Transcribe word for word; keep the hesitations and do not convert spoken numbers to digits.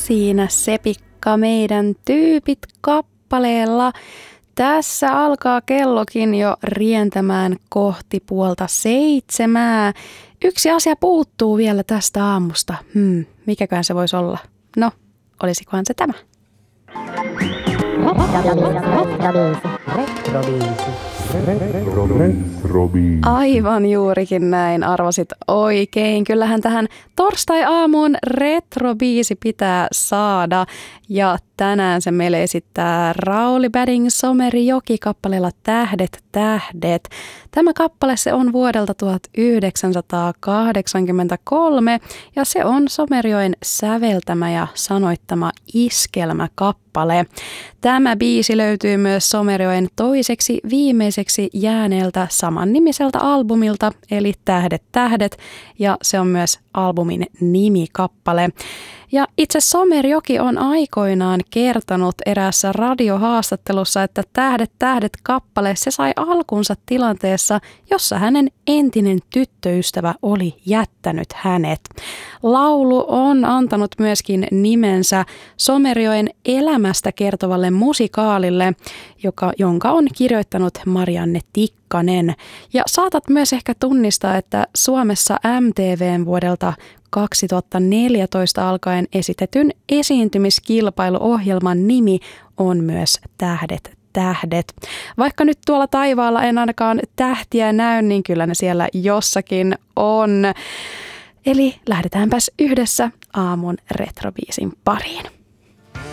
siinä Sepikka meidän tyypit kappaleella. Tässä alkaa kellokin jo rientämään kohti puolta seitsemää. Yksi asia puuttuu vielä tästä aamusta. Hmm, mikäkään se voisi olla? No, olisikohan se tämä? Aivan juurikin näin, arvasit oikein. Kyllähän tähän torstai-aamuun retrobiisi pitää saada. Ja tänään se meille esittää Rauli Badding Somerijoki kappaleella Tähdet, tähdet. Tämä kappale se on vuodelta tuhatyhdeksänsataakahdeksankymmentäkolme ja se on Somerijoen säveltämä ja sanoittama iskelmäkappale. Tämä biisi löytyy myös Somerijoen toiseksi viimeiseksi jääneeltä samannimiseltä albumilta eli Tähdet, tähdet ja se on myös albumin nimikappale. Ja itse Somerijoki on aikoinaan kertonut eräässä radiohaastattelussa, että Tähdet, tähdet kappale se sai alkunsa tilanteessa, jossa hänen entinen tyttöystävä oli jättänyt hänet. Laulu on antanut myöskin nimensä Somerijoen elämästä kertovalle musikaalille, joka, jonka on kirjoittanut Marianne Tikkanen. Ja saatat myös ehkä tunnistaa, että Suomessa M T V:n vuodelta kaksituhattaneljätoista alkaen esitetyn esiintymiskilpailuohjelman nimi on myös Tähdet, tähdet. Vaikka nyt tuolla taivaalla en ainakaan tähtiä näy, niin kyllä ne siellä jossakin on. Eli lähdetäänpäs yhdessä aamun retrobiisin pariin.